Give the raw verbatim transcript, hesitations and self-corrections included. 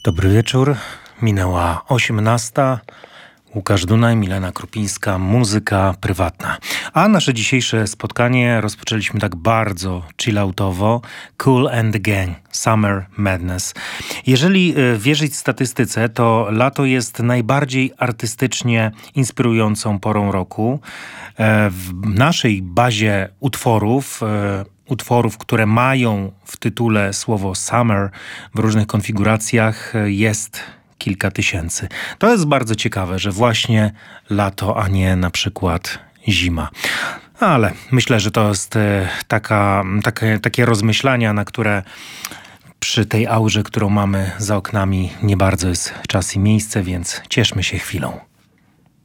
Dobry wieczór. Minęła osiemnasta. Łukasz Dunaj, Milena Krupińska, muzyka prywatna. A nasze dzisiejsze spotkanie rozpoczęliśmy tak bardzo chilloutowo. Kool and the Gang, Summer Madness. Jeżeli wierzyć statystyce, to lato jest najbardziej artystycznie inspirującą porą roku. W naszej bazie utworów, utworów, które mają w tytule słowo summer w różnych konfiguracjach, jest kilka tysięcy. To jest bardzo ciekawe, że właśnie lato, a nie na przykład zima. Ale myślę, że to jest taka, takie, takie rozmyślania, na które przy tej aurze, którą mamy za oknami, nie bardzo jest czas i miejsce, więc cieszmy się chwilą.